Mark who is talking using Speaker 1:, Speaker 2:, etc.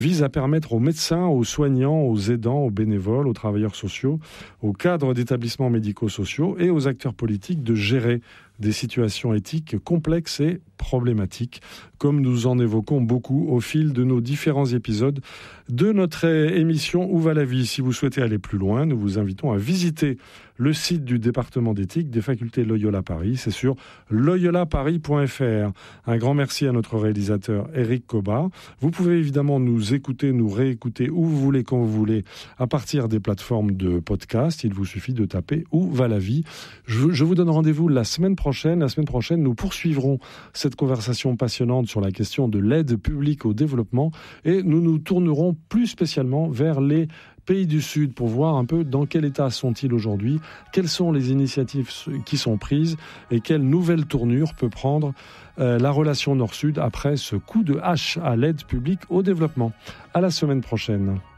Speaker 1: vise à permettre aux médecins, aux soignants, aux aidants, aux bénévoles, aux travailleurs sociaux, aux cadres d'établissements médico-sociaux et aux acteurs politiques de gérer des situations éthiques complexes et problématiques, comme nous en évoquons beaucoup au fil de nos différents épisodes de notre émission Où va la vie ? Si vous souhaitez aller plus loin, nous vous invitons à visiter le site du département d'éthique des facultés Loyola Paris. C'est sur loyolaparis.fr. Un grand merci à notre réalisateur Eric Cobat. Vous pouvez évidemment nous écouter, nous réécouter où vous voulez, quand vous voulez, à partir des plateformes de podcast. Il vous suffit de taper Où va la vie ? Je vous donne rendez-vous la semaine prochaine. La semaine prochaine, nous poursuivrons cette conversation passionnante sur la question de l'aide publique au développement et nous nous tournerons plus spécialement vers les pays du Sud pour voir un peu dans quel état sont-ils aujourd'hui, quelles sont les initiatives qui sont prises et quelle nouvelle tournure peut prendre la relation Nord-Sud après ce coup de hache à l'aide publique au développement. À la semaine prochaine.